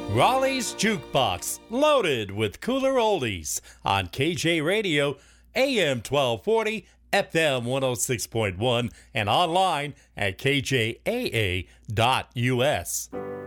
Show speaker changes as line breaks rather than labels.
Raleigh's Jukebox, loaded with cooler oldies on KJ Radio, AM 1240, FM 106.1, and online at kjaa.us.